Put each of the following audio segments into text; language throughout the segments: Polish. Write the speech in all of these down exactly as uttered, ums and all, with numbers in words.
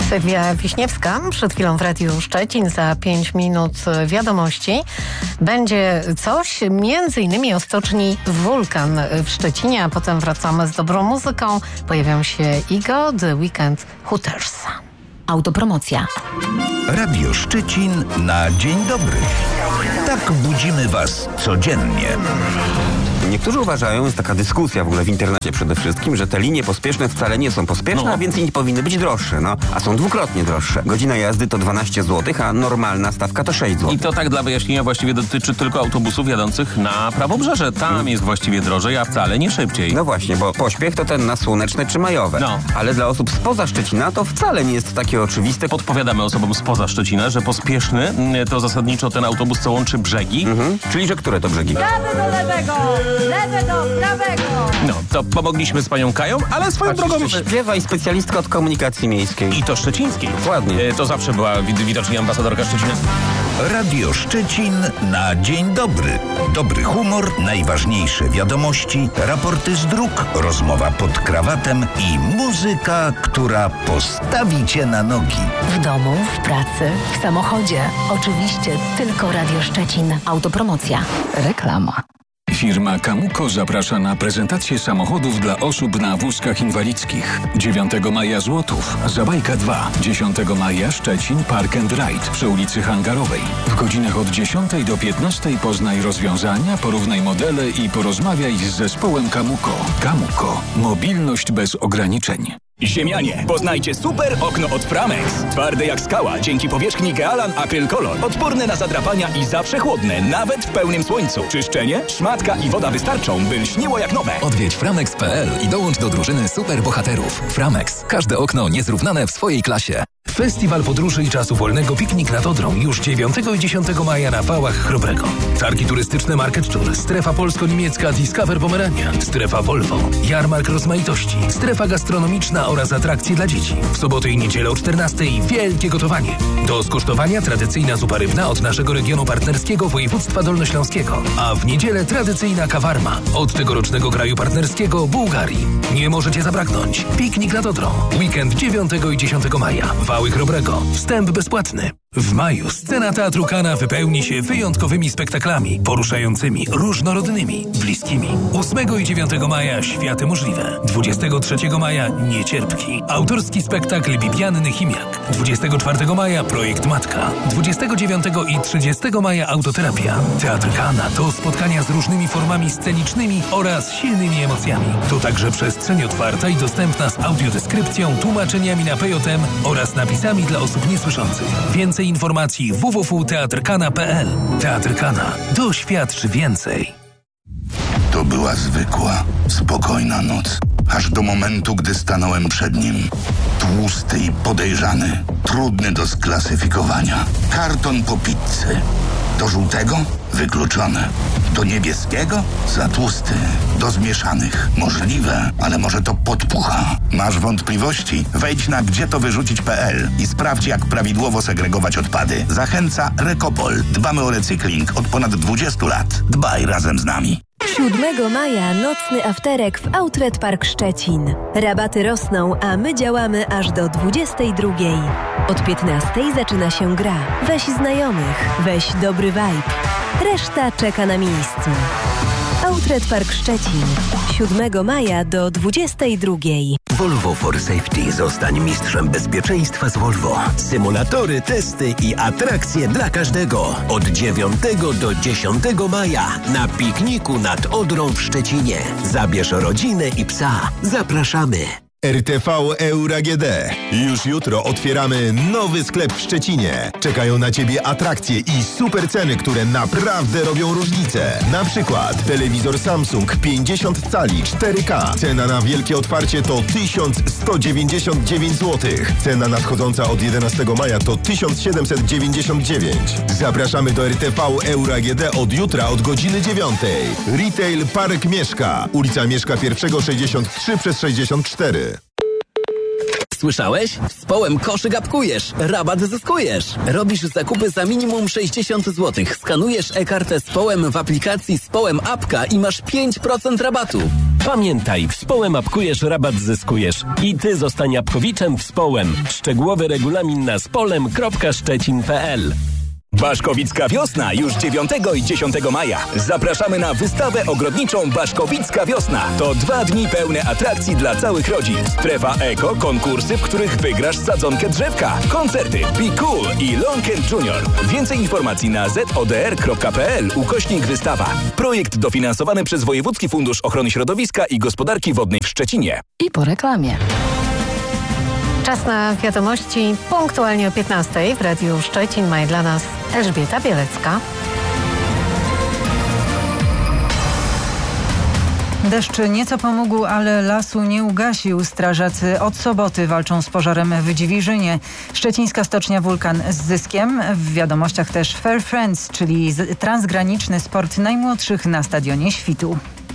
Sylwia Wiśniewska przed chwilą w Radiu Szczecin, za pięć minut wiadomości. Będzie coś między innymi o stoczni Wulkan w Szczecinie, a potem wracamy z dobrą muzyką. Pojawią się Igo, The Weekend, Hooters. Autopromocja. Radio Szczecin na dzień dobry. Tak budzimy Was codziennie. Niektórzy uważają, jest taka dyskusja w ogóle w internecie przede wszystkim, że te linie pospieszne wcale nie są pospieszne, no. a więc i nie powinny być droższe, no, a są dwukrotnie droższe. Godzina jazdy to dwanaście złotych, a normalna stawka to sześć złotych. I to tak dla wyjaśnienia właściwie dotyczy tylko autobusów jadących na Prawobrzeże. Tam hmm. jest właściwie drożej, a wcale nie szybciej. No właśnie, bo pośpiech to ten na słoneczne czy majowe. No. Ale dla osób spoza Szczecina to wcale nie jest takie oczywiste. Podpowiadamy osobom spoza Szczecina, że pospieszny to zasadniczo ten autobus, co łączy brzegi. Mhm. Czyli, że które to brzegi? Prawy do lewego, lewy do prawego. No, to pomogliśmy z panią Kają, ale swoją Patrz, drogą... śpiewa i specjalistka od komunikacji miejskiej. I to szczecińskiej. Dokładnie. E, to zawsze była wid- widocznie ambasadorka Szczecina. Radio Szczecin na dzień dobry. Dobry humor, najważniejsze wiadomości, raporty z dróg, rozmowa pod krawatem i muzyka, która postawi Cię na nogi. W domu, w pracy, w samochodzie. Oczywiście tylko Radio Szczecin. Autopromocja. Reklama. Firma Camuco zaprasza na prezentację samochodów dla osób na wózkach inwalidzkich. dziewiątego maja Złotów, Zabajka dwa. dziesiątego maja Szczecin Park and Ride przy ulicy Hangarowej. W godzinach od dziesiątej do piętnastej poznaj rozwiązania, porównaj modele i porozmawiaj z zespołem Camuco. Camuco. Mobilność bez ograniczeń. Ziemianie, poznajcie super okno od Framex. Twarde jak skała, dzięki powierzchni Gealan Acryl Color. Odporne na zadrapania i zawsze chłodne, nawet w pełnym słońcu. Czyszczenie, szmatka i woda wystarczą, by lśniło jak nowe. Odwiedź framex kropka p l i dołącz do drużyny super bohaterów. Framex. Każde okno niezrównane w swojej klasie. Festiwal Podróży i Czasu Wolnego Piknik nad Odrą już dziewiątego i dziesiątego maja na Wałach Chrobrego. Targi turystyczne Market Tour, strefa polsko-niemiecka Discover Pomerania, strefa Volvo, jarmark rozmaitości, strefa gastronomiczna oraz atrakcje dla dzieci. W sobotę i niedzielę o czternastej wielkie gotowanie. Do skosztowania tradycyjna zupa rybna od naszego regionu partnerskiego województwa dolnośląskiego, a w niedzielę tradycyjna kawarma od tegorocznego kraju partnerskiego Bułgarii. Nie możecie zabraknąć. Piknik nad Odrą. Weekend dziewiątego i dziesiątego maja. Wały Chrobrego. Wstęp bezpłatny. W maju scena Teatru Kana wypełni się wyjątkowymi spektaklami, poruszającymi, różnorodnymi, bliskimi. ósmego i dziewiątego maja Światy Możliwe. dwudziestego trzeciego maja Niecierpki. Autorski spektakl Bibianny Chimiak. dwudziestego czwartego maja Projekt Matka. dwudziestego dziewiątego i trzydziestego maja Autoterapia. Teatr Kana to spotkania z różnymi formami scenicznymi oraz silnymi emocjami. To także przestrzeń otwarta i dostępna z audiodeskrypcją, tłumaczeniami na P J M oraz napisami dla osób niesłyszących. Więcej informacji w w w kropka teatrkana kropka p l. Teatr Kana. Doświadcz więcej. To była zwykła, spokojna noc. Aż do momentu, gdy stanąłem przed nim. Tłusty i podejrzany. Trudny do sklasyfikowania. Karton po pizzy. Do żółtego? Wykluczone. Do niebieskiego? Za tłusty. Do zmieszanych? Możliwe, ale może to podpucha. Masz wątpliwości? Wejdź na gdzie to wyrzucić kropka p l i sprawdź, jak prawidłowo segregować odpady. Zachęca Rekopol. Dbamy o recykling od ponad dwudziestu lat. Dbaj razem z nami. siódmego maja nocny afterek w Outlet Park Szczecin. Rabaty rosną, a my działamy aż do dwudziestej drugiej. Od piętnastej zaczyna się gra. Weź znajomych, weź dobry vibe. Reszta czeka na miejscu. Outlet Park Szczecin. siódmego maja do dwudziestej drugiej. Volvo for Safety. Zostań mistrzem bezpieczeństwa z Volvo. Symulatory, testy i atrakcje dla każdego. Od dziewiątego do dziesiątego maja na pikniku nad Odrą w Szczecinie. Zabierz rodzinę i psa. Zapraszamy. R T V Euro A G D. Już jutro otwieramy nowy sklep w Szczecinie. Czekają na Ciebie atrakcje i super ceny, które naprawdę robią różnicę. Na przykład telewizor Samsung pięćdziesiąt cali cztery K. Cena na wielkie otwarcie to tysiąc sto dziewięćdziesiąt dziewięć złotych. Cena nadchodząca od jedenastego maja to tysiąc siedemset dziewięćdziesiąt dziewięć. Zapraszamy do R T V Euro A G D od jutra od godziny dziewiątej. Retail Park Mieszka. Ulica Mieszka pierwszego sześćdziesiąt trzy przez sześćdziesiąt cztery. Słyszałeś? Z Połem koszyk apkujesz, rabat zyskujesz. Robisz zakupy za minimum sześćdziesiąt złotych. Skanujesz e-kartę z Połem w aplikacji z Połem Apka i masz pięć procent rabatu. Pamiętaj, Wspołem apkujesz, rabat zyskujesz. I ty zostań apkowiczem Wspołem. Szczegółowy regulamin na spolem kropka szczecin kropka p l. Baszkowicka Wiosna już dziewiątego i dziesiątego maja. Zapraszamy na wystawę ogrodniczą Baszkowicka Wiosna. To dwa dni pełne atrakcji dla całych rodzin. Strefa eko, konkursy, w których wygrasz sadzonkę drzewka, koncerty Be Cool i Long and Junior. Więcej informacji na zodr kropka p l ukośnik wystawa. Projekt dofinansowany przez Wojewódzki Fundusz Ochrony Środowiska i Gospodarki Wodnej w Szczecinie. I po reklamie. Czas na wiadomości punktualnie o piętnastej w Radiu Szczecin. Ma je dla nas Elżbieta Bielecka. Deszcz nieco pomógł, ale lasu nie ugasił. Strażacy od soboty walczą z pożarem w Dziwiżynie. Szczecińska stocznia Wulkan z zyskiem. W wiadomościach też Fair Friends, czyli transgraniczny sport najmłodszych na stadionie Świtu.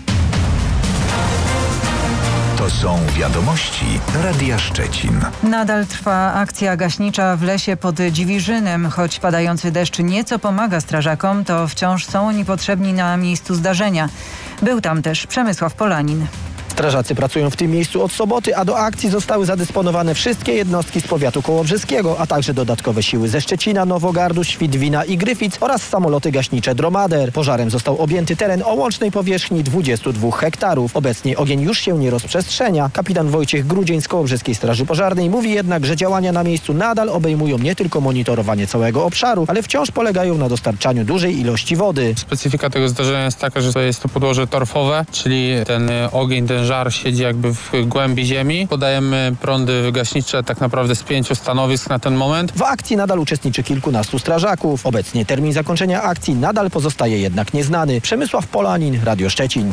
To są wiadomości Radia Szczecin. Nadal trwa akcja gaśnicza w lesie pod Dziwiżynem. Choć padający deszcz nieco pomaga strażakom, to wciąż są oni potrzebni na miejscu zdarzenia. Był tam też Przemysław Polanin. Strażacy pracują w tym miejscu od soboty, a do akcji zostały zadysponowane wszystkie jednostki z powiatu kołobrzyskiego, a także dodatkowe siły ze Szczecina, Nowogardu, Świdwina i Gryfic oraz samoloty gaśnicze Dromader. Pożarem został objęty teren o łącznej powierzchni dwudziestu dwóch hektarów. Obecnie ogień już się nie rozprzestrzenia. Kapitan Wojciech Grudzień z Kołobrzyskiej Straży Pożarnej mówi jednak, że działania na miejscu nadal obejmują nie tylko monitorowanie całego obszaru, ale wciąż polegają na dostarczaniu dużej ilości wody. Specyfika tego zdarzenia jest taka, że to jest to podłoże torfowe, czyli ten ogień, ten żar siedzi jakby w głębi ziemi. Podajemy prądy gaśnicze tak naprawdę z pięciu stanowisk na ten moment. W akcji nadal uczestniczy kilkunastu strażaków. Obecnie termin zakończenia akcji nadal pozostaje jednak nieznany. Przemysław Polanin, Radio Szczecin.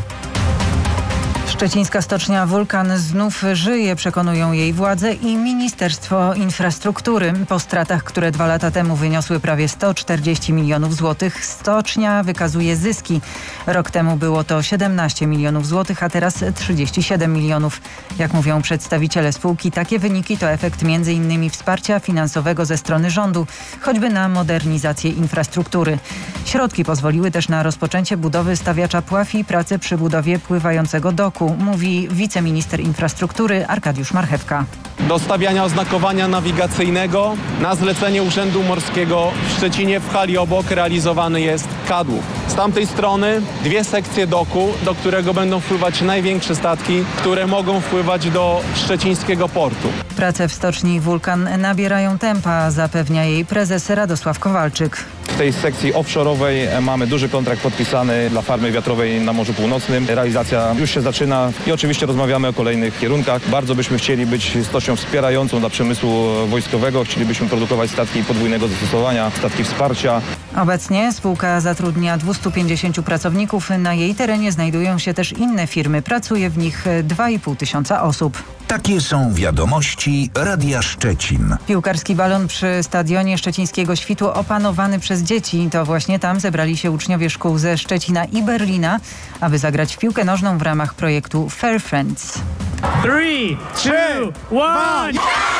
Szczecińska stocznia Wulkan znów żyje, przekonują jej władze i Ministerstwo Infrastruktury. Po stratach, które dwa lata temu wyniosły prawie sto czterdzieści milionów złotych, stocznia wykazuje zyski. Rok temu było to siedemnaście milionów złotych, a teraz trzydzieści siedem milionów. Jak mówią przedstawiciele spółki, takie wyniki to efekt między innymi wsparcia finansowego ze strony rządu, choćby na modernizację infrastruktury. Środki pozwoliły też na rozpoczęcie budowy stawiacza pław i prace przy budowie pływającego doku, mówi wiceminister infrastruktury Arkadiusz Marchewka. Do stawiania oznakowania nawigacyjnego na zlecenie Urzędu Morskiego w Szczecinie w hali obok realizowany jest kadłub. Z tamtej strony dwie sekcje doku, do którego będą wpływać największe statki, które mogą wpływać do szczecińskiego portu. Prace w stoczni Wulkan nabierają tempa, zapewnia jej prezes Radosław Kowalczyk. W tej sekcji offshore'owej mamy duży kontrakt podpisany dla farmy wiatrowej na Morzu Północnym. Realizacja już się zaczyna i oczywiście rozmawiamy o kolejnych kierunkach. Bardzo byśmy chcieli być stocznią wspierającą dla przemysłu wojskowego. Chcielibyśmy produkować statki podwójnego zastosowania, statki wsparcia. Obecnie spółka zatrudnia dwieście pięćdziesięciu pracowników. Na jej terenie znajdują się też inne firmy. Pracuje w nich dwa i pół tysiąca osób. Takie są wiadomości Radia Szczecin. Piłkarski balon przy stadionie szczecińskiego Świtu opanowany przez dzieci. To właśnie tam zebrali się uczniowie szkół ze Szczecina i Berlina, aby zagrać w piłkę nożną w ramach projektu Fair Friends. three, two, one.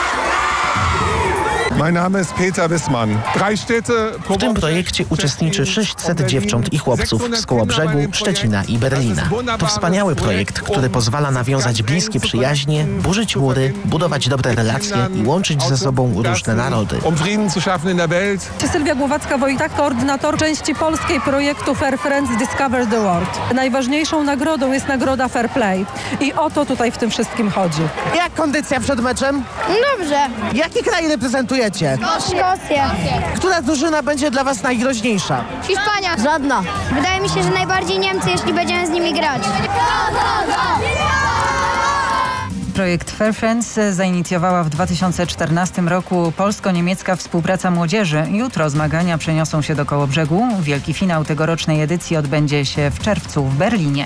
Mein Name ist Peter Wissmann. Drei Städte. W tym projekcie uczestniczy sześćset dziewcząt i chłopców z Kołobrzegu, Szczecina i Berlina. To wspaniały projekt, który pozwala nawiązać bliskie przyjaźnie, burzyć mury, budować dobre relacje i łączyć ze sobą różne narody. Sylwia Głowacka-Wojtak, koordynator części polskiej projektu Fair Friends Discover the World. Najważniejszą nagrodą jest nagroda Fair Play. I o to tutaj w tym wszystkim chodzi. Jak kondycja przed meczem? Dobrze. Jakie kraje reprezentujecie? Szkocja. Która drużyna będzie dla was najgroźniejsza? Hiszpania. Żadna. Wydaje mi się, że najbardziej Niemcy, jeśli będziemy z nimi grać. Projekt Fair Friends zainicjowała w dwa tysiące czternastym roku polsko-niemiecka współpraca młodzieży. Jutro zmagania przeniosą się do Kołobrzegu. Wielki finał tegorocznej edycji odbędzie się w czerwcu w Berlinie.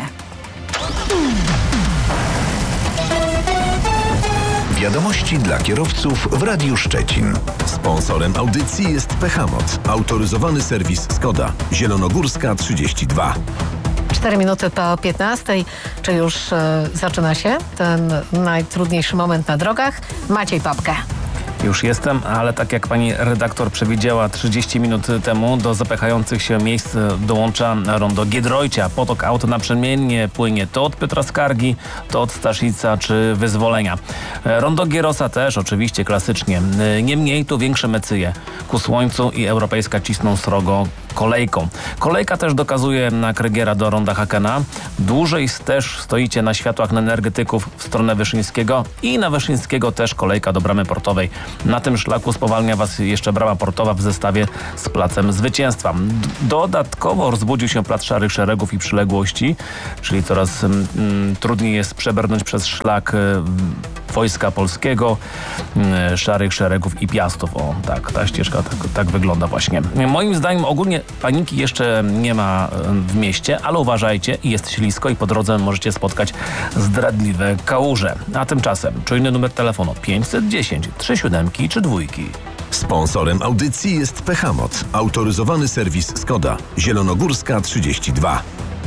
Wiadomości dla kierowców w Radiu Szczecin. Sponsorem audycji jest Pehamot, autoryzowany serwis Skoda. Zielonogórska trzydzieści dwa. Cztery minuty po piętnastej. Czy już y, zaczyna się ten najtrudniejszy moment na drogach? Maciej Papkę. Już jestem, ale tak jak pani redaktor przewidziała trzydzieści minut temu, do zapychających się miejsc dołącza rondo Giedroycia. Potok aut naprzemiennie płynie to od Piotra Skargi, to od Staszica czy Wyzwolenia. Rondo Gierosa też oczywiście klasycznie. Niemniej tu większe mecyje ku słońcu i europejska cisną srogo kolejką. Kolejka też dokazuje na Krygiera do ronda Hakena. Dłużej też stoicie na światłach na energetyków w stronę Wyszyńskiego i na Wyszyńskiego też kolejka do bramy portowej. Na tym szlaku spowalnia was jeszcze brama portowa w zestawie z Placem Zwycięstwa. Dodatkowo rozbudził się plac Szarych Szeregów i przyległości, czyli coraz mm, trudniej jest przebrnąć przez szlak y, Wojska Polskiego, y, Szarych Szeregów i Piastów. O, tak, ta ścieżka tak, tak wygląda właśnie. Moim zdaniem ogólnie paniki jeszcze nie ma w mieście, ale uważajcie, jest ślisko i po drodze możecie spotkać zdradliwe kałuże. A tymczasem czujny numer telefonu pięćset dziesięć trzy siódemki czy dwójki. Sponsorem audycji jest Pechamoc, autoryzowany serwis Skoda, Zielonogórska trzydzieści dwa.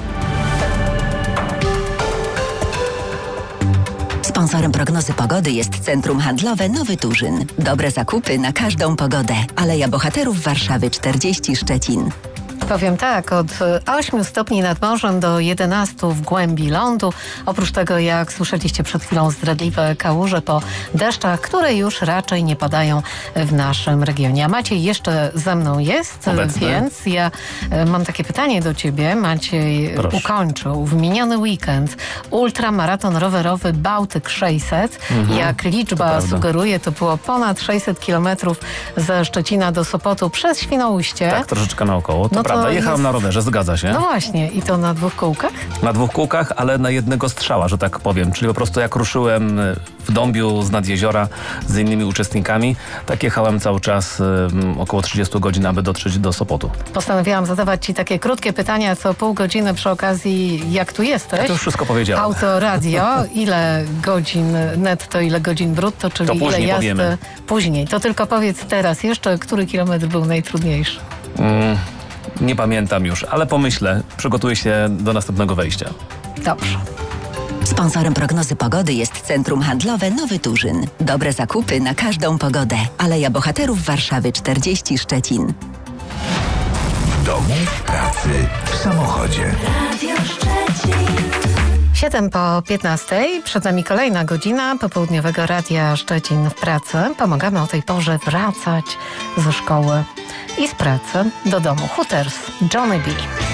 Sponsorem prognozy pogody jest Centrum Handlowe Nowy Turzyn. Dobre zakupy na każdą pogodę. Aleja Bohaterów Warszawy czterdzieści Szczecin. Powiem tak, od ośmiu stopni nad morzem do jedenastu w głębi lądu. Oprócz tego, jak słyszeliście przed chwilą, zdradliwe kałuże po deszczach, które już raczej nie padają w naszym regionie. A Maciej jeszcze ze mną jest, obecny. Więc ja mam takie pytanie do ciebie. Maciej Proszę. ukończył w miniony weekend ultramaraton rowerowy Bałtyk sześćset. Mhm. Jak liczba to sugeruje, to było ponad sześćset kilometrów ze Szczecina do Sopotu przez Świnoujście. Tak, troszeczkę naokoło. To no prawda, jechałem jest... na rowerze, zgadza się. No właśnie, i to na dwóch kółkach? Na dwóch kółkach, ale na jednego strzała, że tak powiem. Czyli po prostu jak ruszyłem w Dąbiu z nad jeziora z innymi uczestnikami, tak jechałem cały czas um, około trzydzieści godzin, aby dotrzeć do Sopotu. Postanowiłam zadawać ci takie krótkie pytania co pół godziny przy okazji, jak tu jesteś. Ja to już wszystko powiedziałem. Auto, radio, ile godzin netto, ile godzin brutto, czyli to ile jazdy powiemy. Później. To tylko powiedz teraz jeszcze, który kilometr był najtrudniejszy? Mm. Nie pamiętam już, ale pomyślę. Przygotuję się do następnego wejścia. Dobrze. Sponsorem prognozy pogody jest Centrum Handlowe Nowy Turzyn. Dobre zakupy na każdą pogodę. Aleja Bohaterów Warszawy czterdzieści Szczecin. W domu, w pracy, w samochodzie. Radio Szczecin. siedem po piętnastej. Przed nami kolejna godzina popołudniowego Radia Szczecin w pracy. Pomagamy o tej porze wracać ze szkoły i z pracy do domu. Hooters, Johnny B.